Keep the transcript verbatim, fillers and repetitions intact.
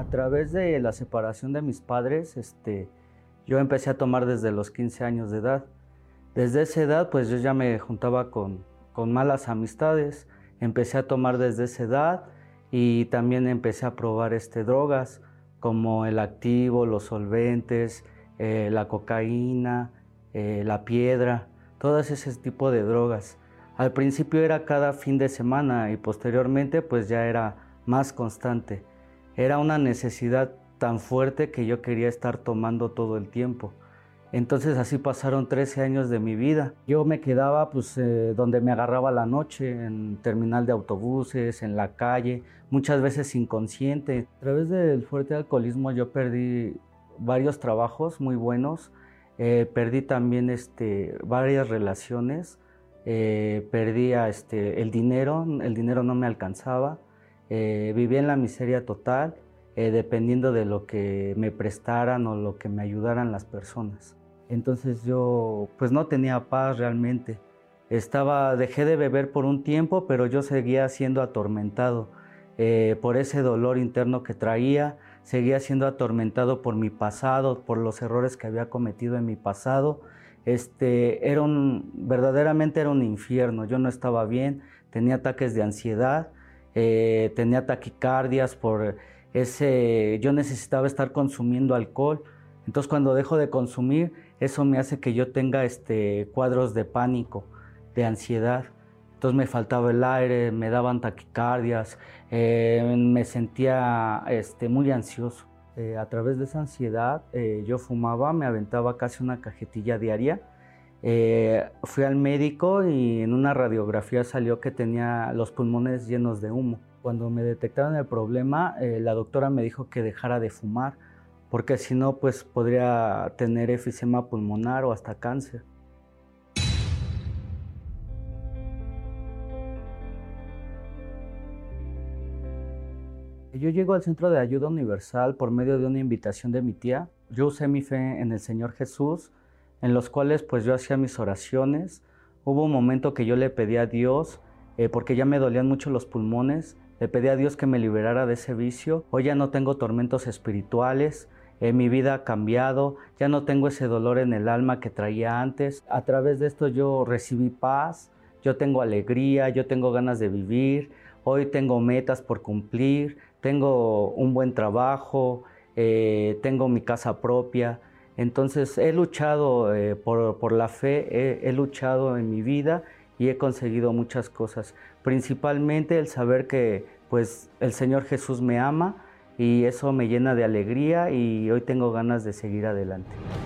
A través de la separación de mis padres, este, yo empecé a tomar desde los quince años de edad. Desde esa edad, pues yo ya me juntaba con, con malas amistades. Empecé a tomar desde esa edad y también empecé a probar este, drogas como el activo, los solventes, eh, la cocaína, eh, la piedra, todas ese tipo de drogas. Al principio era cada fin de semana y posteriormente pues ya era más constante. Era una necesidad tan fuerte que yo quería estar tomando todo el tiempo. Entonces así pasaron trece años de mi vida. Yo me quedaba pues eh, donde me agarraba la noche, en terminal de autobuses, en la calle, muchas veces inconsciente. A través del fuerte alcoholismo yo perdí varios trabajos muy buenos, eh, perdí también este, varias relaciones, eh, perdí este, el dinero, el dinero no me alcanzaba, eh, vivía en la miseria total. Eh, dependiendo de lo que me prestaran o lo que me ayudaran las personas. Entonces yo pues no tenía paz realmente. Estaba, dejé de beber por un tiempo, pero yo seguía siendo atormentado eh, por ese dolor interno que traía, seguía siendo atormentado por mi pasado, por los errores que había cometido en mi pasado. Este, era un, verdaderamente era un infierno, yo no estaba bien, tenía ataques de ansiedad, eh, tenía taquicardias por... Ese, yo necesitaba estar consumiendo alcohol, entonces cuando dejo de consumir, eso me hace que yo tenga este, cuadros de pánico, de ansiedad. Entonces me faltaba el aire, me daban taquicardias, eh, me sentía este, muy ansioso. Eh, a través de esa ansiedad eh, yo fumaba, me aventaba casi una cajetilla diaria. Eh, fui al médico y en una radiografía salió que tenía los pulmones llenos de humo. Cuando me detectaron el problema, eh, la doctora me dijo que dejara de fumar, porque si no, pues podría tener efisema pulmonar o hasta cáncer. Yo llego al Centro de Ayuda Universal por medio de una invitación de mi tía. Yo usé mi fe en el Señor Jesús, en los cuales pues yo hacía mis oraciones. Hubo un momento que yo le pedí a Dios, eh, porque ya me dolían mucho los pulmones, le pedí a Dios que me liberara de ese vicio. Hoy ya no tengo tormentos espirituales, eh, mi vida ha cambiado, ya no tengo ese dolor en el alma que traía antes. A través de esto yo recibí paz, yo tengo alegría, yo tengo ganas de vivir, hoy tengo metas por cumplir, tengo un buen trabajo, eh, tengo mi casa propia. Entonces he luchado eh, por, por la fe, he, he luchado en mi vida y he conseguido muchas cosas, principalmente el saber que pues el Señor Jesús me ama y eso me llena de alegría y hoy tengo ganas de seguir adelante.